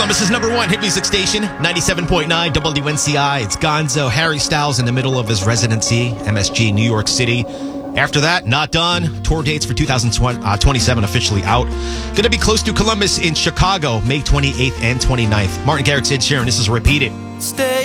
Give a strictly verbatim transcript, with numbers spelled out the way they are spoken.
Columbus's number one hit music station, ninety-seven point nine W N C I. It's Gonzo, Harry Styles in the middle of his residency, M S G, New York City. After that, not done. Tour dates for two thousand twenty-seven officially out. Going to be close to Columbus in Chicago, May twenty-eighth and twenty-ninth. Martin Garrix, Ed Sheeran, this is Repeat It. Stay